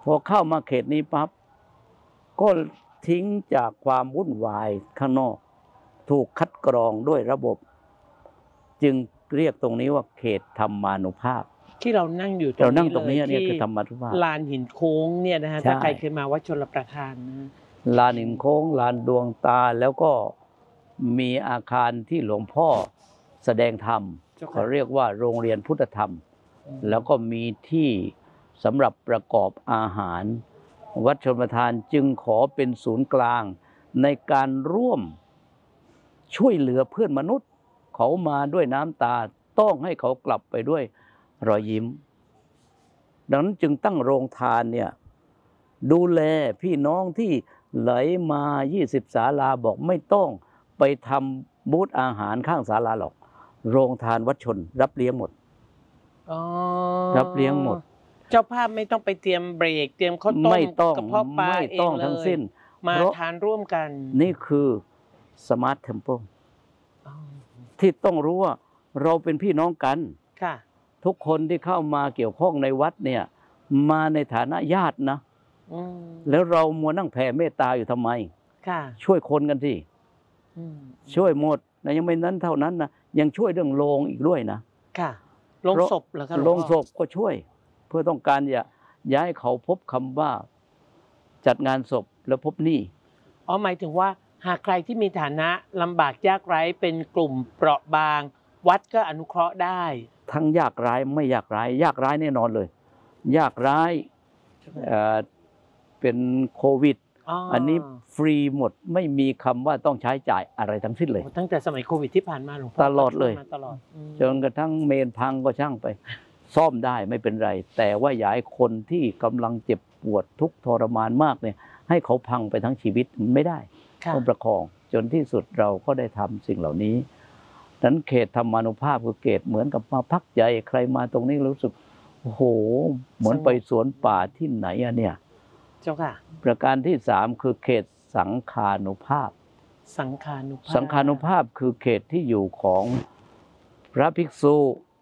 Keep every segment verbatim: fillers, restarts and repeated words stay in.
พอเข้ามาเขตนี้ปั๊บก็ทิ้งจากความวุ่นวายข้างนอกถูกคัดกรองด้วยระบบจึงเรียกตรงนี้ว่าเขตธรรมานุภาพที่เรานั่งอยู่ตรงเรานั่งนี้ตรงนี้เลยเนี่ยที่คือธรรมานุภาพลานหินโค้งเนี่ยนะฮะใช่ถ้าใครเคยมาวัดชลประทานนะลานหินโค้งลานดวงตาแล้วก็มีอาคารที่หลวงพ่อแสดงธรรมเจ้าค่ะเขาเรียกว่าโรงเรียนพุทธธรรมอืมแล้วก็มีที่สำหรับประกอบอาหาร วัดชลประทานจึงขอเป็นศูนย์กลางในการร่วมช่วยเหลือเพื่อนมนุษย์ เขามาด้วยน้ำตาต้องให้เขากลับไปด้วยรอยยิ้ม ดังนั้นจึงตั้งโรงทานเนี่ยดูแลพี่น้องที่ไหลมายี่สิบศาลาบอกไม่ต้องไปทำบูธอาหารข้างศาลาหรอกโรงทานวัดชนรับเลี้ยงหมดอ๋อรับเลี้ยงหมดเจ้าภาพไม่ต้องไปเตรียมเบรกเตรียมข้าวต้มไม่ต้องกระเพาะปลาไม่เอต้อง งเลทั้งยสิ้นมาเพราะทานร่วมกันนี่คือสมาร์ทเทมเพิลอ๋อที่ต้องรู้ว่าเราเป็นพี่น้องกันค่ะทุกคนที่เข้ามาเกี่ยวข้องในวัดเนี่ยมาในฐานะญาตินะอืมแล้วเรามัวนั่งแผ่เมตตาอยู่ทำไมค่ะช่วยคนกันสิอืมช่วยหมดนะยังไม่นั้นเท่านั้นนะยังช่วยเรื่องโลงอีกด้วยนะค่ะลงศพเหรอคะหโลวงพ่อศพก็ช่วย เพื่อต้องการอย่าย้ายเขาพบคำว่าจัดงานศพแล้วพบหนี้อ๋อหมายถึงว่าหากใครที่มีฐานะลำบากยากไร้เป็นกลุ่มเปราะบาง วัดก็อนุเคราะห์ได้ทั้งยากร้ายไม่ยากร้าย ยากร้ายแน่นอนเลย ยากร้ายเอ่อเป็นโควิดอ๋ออันนี้ฟรีหมดไม่มีคำว่าต้องใช้จ่ายอะไรทั้งสิ้นเลยโอ้ตั้งแต่สมัยโควิดที่ผ่านมาหลวงพ่อตลอดเลยก็ช่วมาตลอดอืมจนกระทั่งเมนพังก็ช่างไป ซ่อมได้ไม่เป็นไร แต่ว่าอย่าให้คนที่กำลังเจ็บปวดทุกข์ทรมานมากเนี่ยให้เขาพังไปทั้งชีวิตไม่ได้ค่ะต้องประคองจนที่สุดเราก็ได้ทำสิ่งเหล่านี้นั้นเขตธรรมานุภาพคือเขตเหมือนกับมาพักใจใครมาตรงนี้รู้สึกโอ้โหเหมือนไปสวนป่าที่ไหนอะเนี่ยเจ้าค่ะประการที่สามคือเขตสังฆานุภาพสังฆานุภาพสังฆานุภาพคือเขตที่อยู่ของพระภิกษุ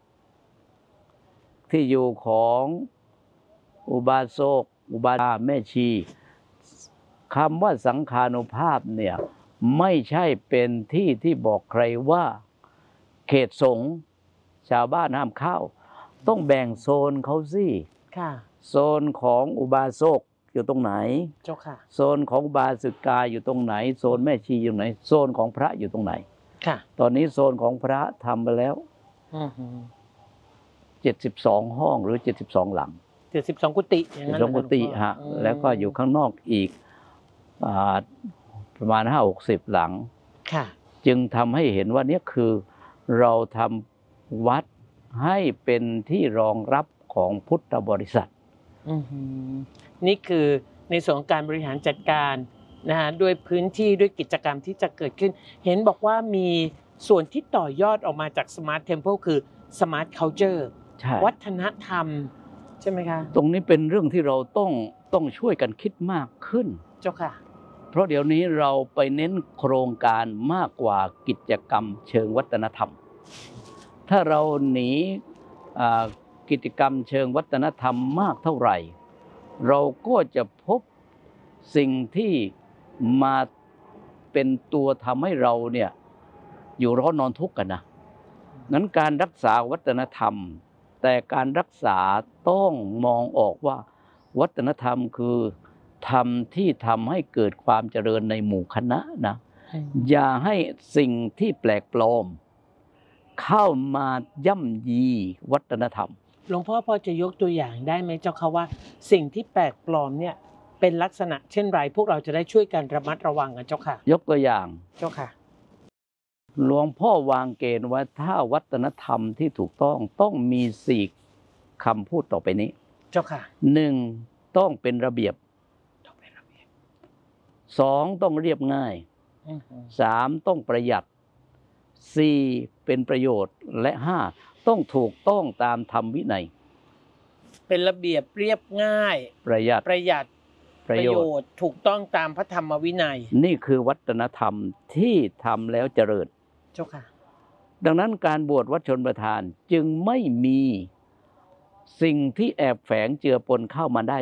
ที่อยู่ของอุบาสกอุบาสาแม่ชีคำว่าสังฆานุภาพเนี่ยไม่ใช่เป็นที่ที่บอกใครว่าเขตสงฆ์ชาวบ้านห้ามเข้าต้องแบ่งโซนเขาสิค่ะโซนของอุบาสกอยู่ตรงไหนเจ้าค่ะโซนของอุบาสิกาอยู่ตรงไหน โซนแม่ชีอยู่ไหน โซนของพระอยู่ตรงไหนค่ะตอนนี้โซนของพระทำไปแล้วอือหือเจ็ดสิบสองห้องหรือเจ็ดสิบสองหลังเจ็ดสิบสองกุฏิอย่างนั้นสองกุฏิฮะอืมแล้วก็อยู่ข้างนอกอีกอ่าประมาณห้าหกสิบหลังค่ะจึงทำให้เห็นว่าเนี่ยคือเราทำวัดให้เป็นที่รองรับของพุทธบริษัทอือหือนี่คือในส่วนของการบริหารจัดการนะฮะด้วยพื้นที่ด้วยกิจกรรมที่จะเกิดขึ้น เห็นบอกว่ามีส่วนที่ต่อยอดออกมาจาก Smart Temple คือ Smart Culture ใช่วัฒนธรรม ใช่ไหมคะตรงนี้เป็นเรื่องที่เราต้องต้องช่วยกันคิดมากขึ้นเจ้าค่ะเพราะเดี๋ยวนี้เราไปเน้นโครงการมากกว่ากิจกรรมเชิงวัฒนธรรม ถ้าเราหนีอ่ากิจกรรมเชิงวัฒนธรรมมากเท่าไหร่ เราก็จะพบสิ่งที่มาเป็นตัวทำให้เราเนี่ยอยู่ร้อนนอนทุกข์กันนะงั้นการรักษาวัฒนธรรม แต่การรักษาต้องมองออกว่าวัฒนธรรมคือธรรมที่ทำให้เกิดความเจริญในหมู่คณะนะอย่าให้สิ่งที่แปลกปลอมเข้ามาย่ำยีวัฒนธรรมหลวงพ่อพอจะยกตัวอย่างได้ไหมเจ้าค่ะว่าสิ่งที่แปลกปลอมเนี่ยเป็นลักษณะเช่นไรพวกเราจะได้ช่วยกันระมัดระวังกันเจ้าค่ะยกตัวอย่างเจ้าค่ะหลวงพ่อวางเกณฑ์ว่าถ้าวัฒนธรรมที่ถูกต้องต้องมีสี่คำพูดต่อไปนี้เจ้าค่ะหนึ่งต้องเป็นระเบียบต้องเป็นระเบียบสองต้องเรียบง่ายอือหือสามต้องประหยัดสี่เป็นประโยชน์และห้าต้องถูกต้องตามธรรมวินัยเป็นระเบียบเรียบง่ายประหยัดประหยัดประโยชน์ถูกต้องตามพระธรรมวินัยนี่คือวัฒนธรรมที่ทำแล้วเจริญเจ้าค่ะดังนั้นการบวชวัดชนประทานจึงไม่มีสิ่งที่แอบแฝงเจือปนเข้ามาได้